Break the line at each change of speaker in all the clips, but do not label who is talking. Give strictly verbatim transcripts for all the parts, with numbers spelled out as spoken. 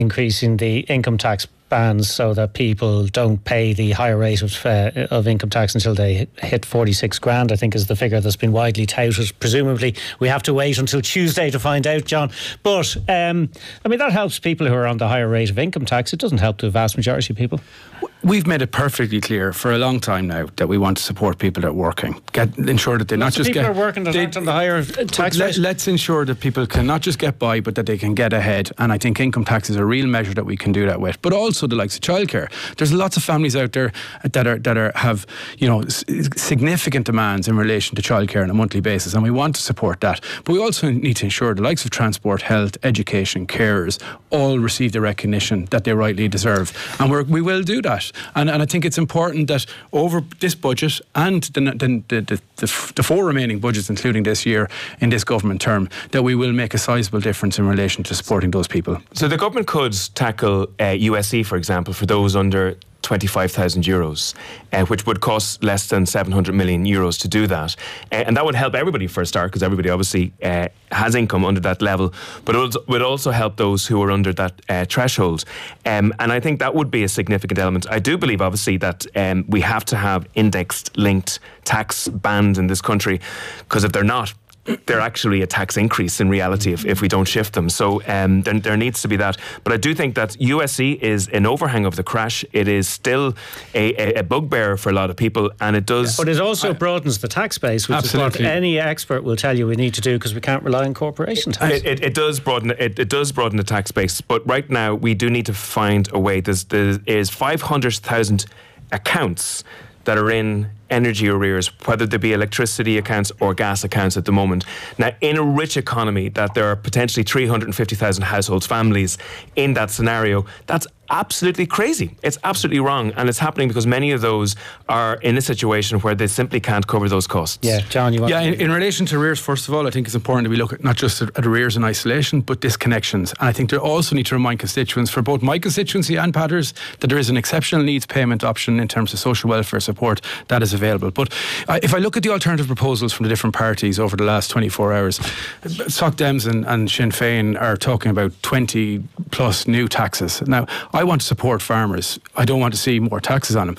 increasing the income tax bands so that people don't pay the higher rate of, uh, of income tax until they hit forty-six grand, I think is the figure that's been widely touted. Presumably we have to wait until Tuesday to find out, John. But um, I mean, that helps people who are on the higher rate of income tax. It doesn't help the vast majority of people.
We've made it perfectly clear for a long time now that we want to support people that are working. Get ensure that they not just
people
get...
people are working that
they,
aren't on the higher tax
let,
rate.
Let's ensure that people can not just get by, but that they can get ahead. And I think income tax is a real measure that we can do that with. But also the likes of childcare. There's lots of families out there that are that are have you know s- significant demands in relation to childcare on a monthly basis, and we want to support that. But we also need to ensure the likes of transport, health, education, carers all receive the recognition that they rightly deserve, and we're, we will do that. And and I think it's important that over this budget and the the, the, the, the, the four remaining budgets, including this year in this government term, that we will make a sizable difference in relation to supporting those people.
So the government could tackle uh, U S C, for example, for those under twenty-five thousand euros, uh, which would cost less than seven hundred million euros to do that. Uh, and that would help everybody for a start, because everybody obviously uh, has income under that level, but it would also help those who are under that uh, threshold. Um, and I think that would be a significant element. I do believe, obviously, that um, we have to have indexed linked tax bands in this country, because if they're not, they're actually a tax increase in reality if, if we don't shift them. So um, there, there needs to be that. But I do think that U S C is an overhang of the crash. It is still a, a, a bugbear for a lot of people, and it does...
But it also uh, broadens the tax base, which
absolutely.
is what any expert will tell you we need to do, because we can't rely on corporation tax.
It, it, it does broaden it, it does broaden the tax base, but right now we do need to find a way. There's, there is five hundred thousand accounts that are in energy arrears, whether they be electricity accounts or gas accounts at the moment. Now, in a rich economy, that there are potentially three hundred fifty thousand households, families in that scenario, that's absolutely crazy. It's absolutely wrong, and it's happening because many of those are in a situation where they simply can't cover those costs.
Yeah, John, you want
Yeah,
to...
in, in relation to arrears, first of all, I think it's important that we look at not just at, at arrears in isolation, but disconnections. And I think they also need to remind constituents, for both my constituency and Patters, that there is an exceptional needs payment option in terms of social welfare support that is available. But uh, if I look at the alternative proposals from the different parties over the last twenty-four hours, Soc Dems and, and Sinn Féin are talking about twenty plus new taxes. Now, I want to support farmers. I don't want to see more taxes on them.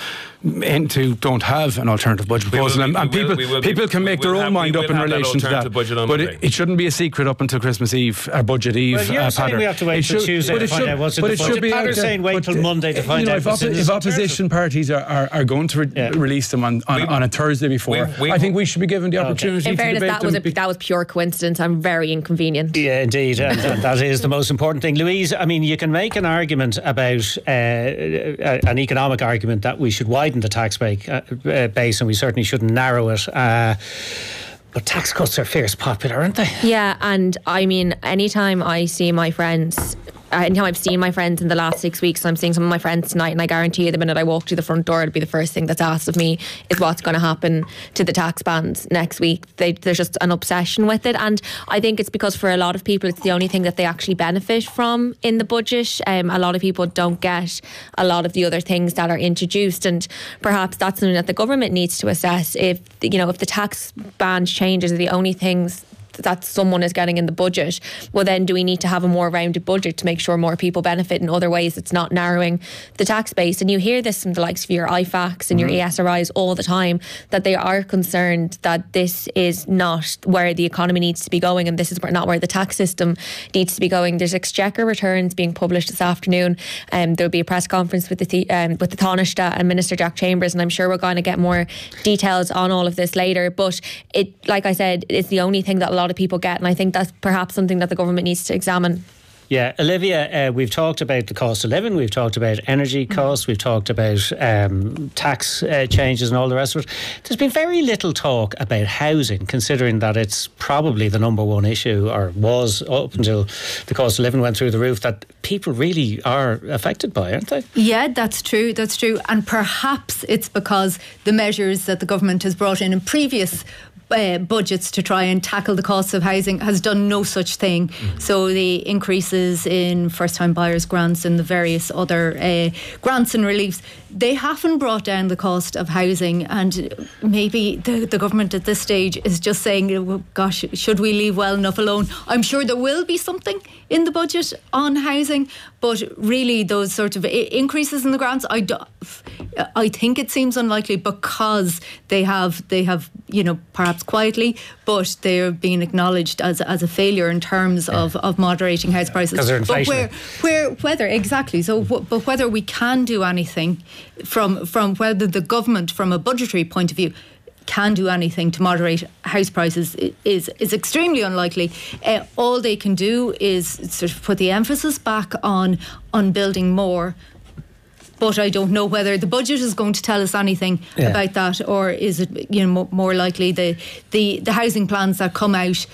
N two don't have an alternative budget proposal,
will,
and, and
will,
people
will,
people can make their own
have,
mind up in relation to that. But it, it shouldn't be a secret up until Christmas Eve, or Budget Eve.
Well, you're
uh,
saying
Patter.
we have to wait
It
till
should-
Tuesday
but
to
it
find
should-
out what's in
but
the
it
budget.
should be
Patter's
out there.
saying wait
But,
till Monday to
uh,
find
you know,
out
if,
what's
oppo-
in the
if
budget.
opposition parties are, are, are going to re-
Yeah.
release them on, on,
We-
on a Thursday before,
we- we-
I think we should be given the
Okay.
opportunity
In
to
fairness,
debate
that was, a,
them. be-
that was pure coincidence and very inconvenient.
Yeah, indeed, and, and that is the most important thing. Louise, I mean, you can make an argument about uh, an economic argument that we should widen the tax base, uh, uh, base and we certainly shouldn't narrow it. Uh, but tax cuts are fierce popular, aren't they?
Yeah, and I mean, anytime I see my friends, anytime I've seen my friends in the last six weeks, and I'm seeing some of my friends tonight, and I guarantee you the minute I walk through the front door, it'll be the first thing that's asked of me is what's going to happen to the tax bands next week. They, there's just an obsession with it, and I think it's because for a lot of people it's the only thing that they actually benefit from in the budget. Um, a lot of people don't get a lot of the other things that are introduced, and perhaps that's something that the government needs to assess. If you know if the tax band changes are the only things that someone is getting in the budget, well then do we need to have a more rounded budget to make sure more people benefit in other ways? It's not narrowing the tax base. And you hear this from the likes of your I FACs and your
Mm-hmm.
E S R Is all the time, that they are concerned that this is not where the economy needs to be going, and this is not where the tax system needs to be going. There's Exchequer returns being published this afternoon, and um, there'll be a press conference with the th- um, with the Taoiseach and Minister Jack Chambers, and I'm sure we're going to get more details on all of this later. But it, like I said, it's the only thing that a lot of people get, and I think that's perhaps something that the government needs to examine.
Yeah, Olivia, uh, we've talked about the cost of living, we've talked about energy costs, we've talked about um, tax uh, changes and all the rest of it. There's been very little talk about housing, considering that it's probably the number one issue, or was up until the cost of living went through the roof, that people really are affected by, aren't they?
Yeah, that's true, that's true. And perhaps it's because the measures that the government has brought in in previous uh, budgets to try and tackle the costs of housing has done no such thing. Mm-hmm. So the increases in first-time buyers grants and the various other uh, grants and reliefs, they haven't brought down the cost of housing. And maybe the, the government at this stage is just saying, well, gosh, should we leave well enough alone? I'm sure there will be something in the budget on housing, but really those sort of increases in the grants, I, do, I think it seems unlikely because they have, they have, you know, perhaps quietly, but they're being acknowledged as as a failure in terms yeah. of, of moderating house prices.
Because they're inflationary.
But where, where, whether, exactly, so w- but whether we can do anything from from whether the government, from a budgetary point of view, can do anything to moderate house prices is is extremely unlikely. Uh, all they can do is sort of put the emphasis back on on building more. But I don't know whether the budget is going to tell us anything yeah. about that, or is it, you know, more likely the the the housing plans that come out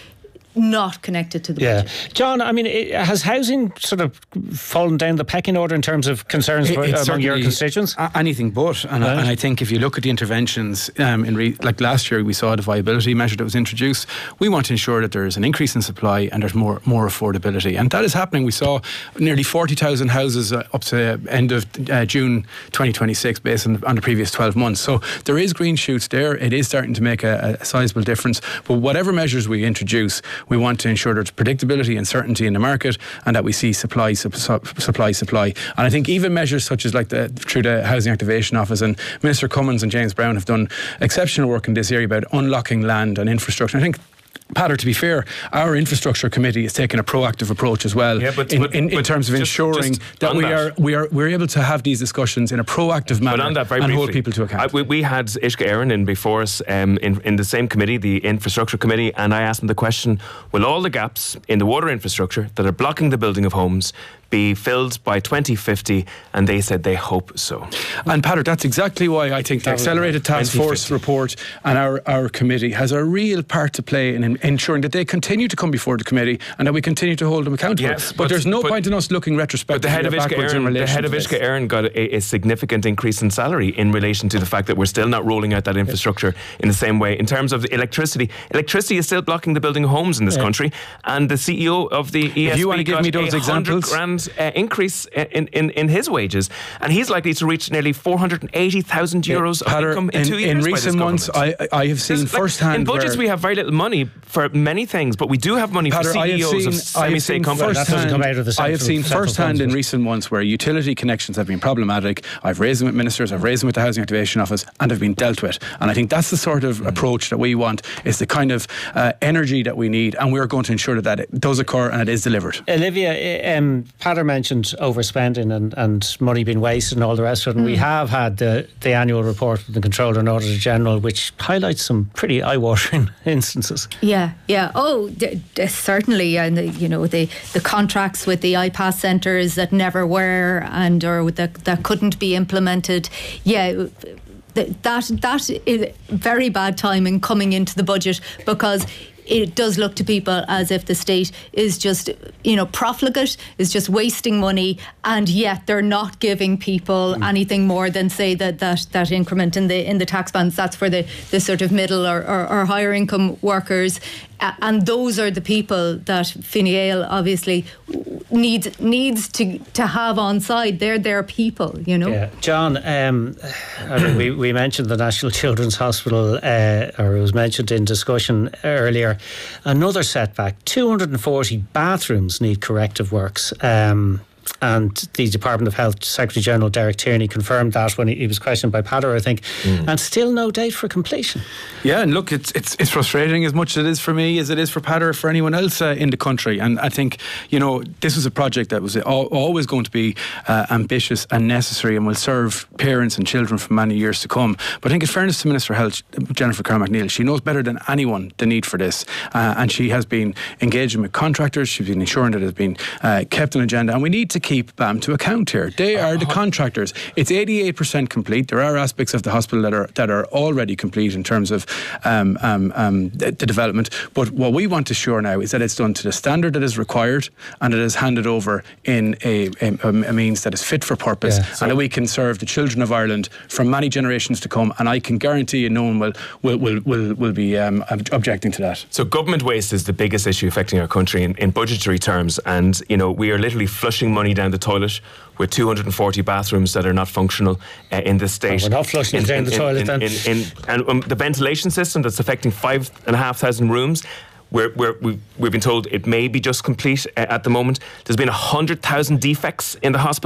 not connected to the
yeah.
budget.
John, I mean, it, has housing sort of fallen down the pecking order in terms of concerns
it,
for, among your constituents?
A- anything but. And, right. I, and I think if you look at the interventions, um, in re- like last year we saw the viability measure that was introduced. We want to ensure that there's an increase in supply and there's more more affordability. And that is happening. We saw nearly forty thousand houses uh, up to end of uh, June twenty twenty-six based on, on the previous twelve months. So there is green shoots there. It is starting to make a, a sizable difference. But whatever measures we introduce, we want to ensure there's predictability and certainty in the market, and that we see supply, su- supply, supply. And I think even measures such as like the through the Housing Activation Office, and Minister Cummins and James Brown have done exceptional work in this area about unlocking land and infrastructure. I think, Patter, to be fair, our infrastructure committee is taking a proactive approach as well
yeah, but,
in,
but,
in, in
but
terms of
just,
ensuring
just
that we
that.
are we are we're able to have these discussions in a proactive manner
but on that, very
and
briefly,
hold people to account.
I, we, we had Ishka Aaron in before us um, in, in the same committee, the infrastructure committee, and I asked him the question, will all the gaps in the water infrastructure that are blocking the building of homes be filled by twenty fifty? And they said they hope so.
And Patter, that's exactly why I think the Accelerated Task Force report and our, our committee has a real part to play in ensuring that they continue to come before the committee and that we continue to hold them accountable.
Yes,
but,
but
there's no
but,
point in us looking retrospectively
but the head of Ishka Aaron, the head of Ishka Aaron got a, a significant increase in salary in relation to the fact that we're still not rolling out that infrastructure in the same way. In terms of the electricity, electricity is still blocking the building of homes in this yeah. country, and the C E O of the E S B
if you want to give me those
a
examples,
grand uh, increase in, in, in his wages, and he's likely to reach nearly four hundred eighty thousand euros
yeah,
of income in, in two years.
In recent months, I, I have seen
There's,
firsthand.
Like, in budgets, we have very little money for many things, but we do have money Patter, for C E Os seen, of semi-state companies.
That doesn't come out of the central,
I have seen firsthand in recent months where utility connections have been problematic. I've raised them with ministers, I've raised them with the Housing Activation Office, and have been dealt with. And I think that's the sort of mm. approach that we want. Is the kind of uh, energy that we need, and we're going to ensure that that it does occur and it is delivered.
Olivia, um, Patter mentioned overspending and, and money being wasted and all the rest of it. And mm. we have had the, the annual report from the Controller and Auditor General, which highlights some pretty eye-watering instances.
Yeah, yeah. Oh, d- d- certainly. And, the, you know, the, the contracts with the I PASS centres that never were and or that, that couldn't be implemented. Yeah, that that is very bad timing coming into the budget, because it does look to people as if the state is just, you know, profligate, is just wasting money, and yet they're not giving people mm. anything more than, say, that, that that increment in the in the tax bands. That's for the, the sort of middle or, or, or higher income workers. Uh, and those are the people that Fine Gael obviously needs needs to, to have on side. They're their people, you know.
Yeah. John, um, I mean, we, we mentioned the National Children's Hospital, uh, or it was mentioned in discussion earlier. Another setback, two hundred forty bathrooms need corrective works. Um, and the Department of Health Secretary General Derek Tierney confirmed that when he, he was questioned by Patter, I think, mm. and still no date for completion.
Yeah, and look, it's it's it's frustrating as much as it is for me as it is for Patter, for anyone else uh, in the country. And I think, you know, this was a project that was al- always going to be uh, ambitious and necessary and will serve parents and children for many years to come. But I think, in fairness to Minister of Health Jennifer Carr-MacNeill, she knows better than anyone the need for this, uh, and she has been engaging with contractors. She's been ensuring that it has been uh, kept on agenda, and we need to to keep B A M to account here. They are the contractors. It's eighty-eight percent complete. There are aspects of the hospital that are that are already complete in terms of um, um, um, the, the development. But what we want to assure now is that it's done to the standard that is required, and it is handed over in a, a, a means that is fit for purpose, yeah, so and that we can serve the children of Ireland for many generations to come. And I can guarantee you, no one will will will will, will be um, objecting to that.
So government waste is the biggest issue affecting our country in, in budgetary terms, and you know we are literally flushing money down the toilet with two hundred forty bathrooms that are not functional uh, in this state.
Oh, we're not flushing
in,
down
in,
the
in,
toilet
in,
then.
In, in, and um, the ventilation system that's affecting five and a half thousand rooms. We're, we're, we've, we've been told it may be just complete uh, at the moment. There's been one hundred thousand defects in the hospital.